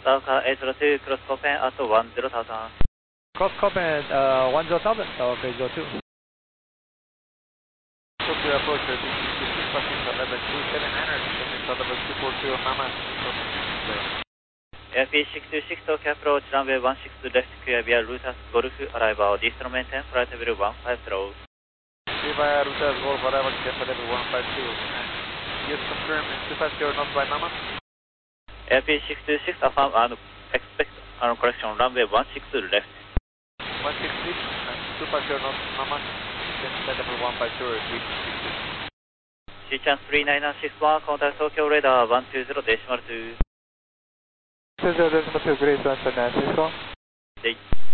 Delta 802, cross Copen at 10,000. Cross Copen 107, Delta 802. Tokyo approach 366, passing 11279ers, passing Southwest 242 Mama. Airfield 626, Tokyo approach, runway 16 left, clear via Rutas Golf, arrival, distance maintain, flight level 150. Via Rutas Golf, arrival, flight level 150. Yes, confirm, 250 knots by Mama. Airfield 626, affirm and expect correction, runway 16 left. 166, 250 knots, Mama. Flight level 150, repeat 66. C-Chance 3961, contact Tokyo radar 120.2. 20.2, Grace 1 San Francisco.